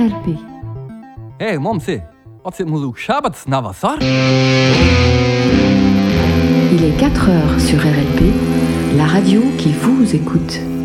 RLP. Hé, mamse, wat zit moezoek Shabbat Navassar? Il est 4 heures sur RLP, la radio qui vous écoute.